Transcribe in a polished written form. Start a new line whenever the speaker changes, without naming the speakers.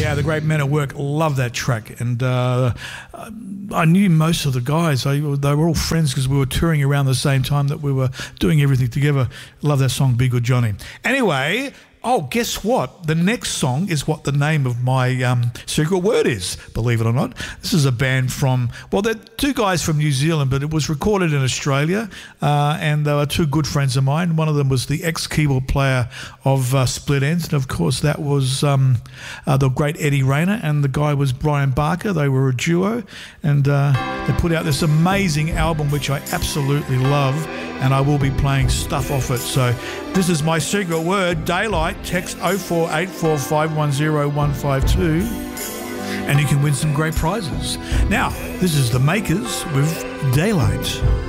Yeah, the Great Men at Work. Love that track. And I knew most of the guys. They were all friends because we were touring around the same time that we were doing everything together. Love that song, Be Good Johnny. Anyway, guess what? The next song is what the name of my secret word is, believe it or not. This is a band from, they're two guys from New Zealand, but it was recorded in Australia, and they were two good friends of mine. One of them was the ex-keyboard player of Split Enz, and of course that was the great Eddie Rayner, and the guy was Brian Barker. They were a duo, and they put out this amazing album, which I absolutely love, and I will be playing stuff off it. So this is my secret word, Daylight. Text 0484510152 and you can win some great prizes. Now, this is the Makers with Daylight.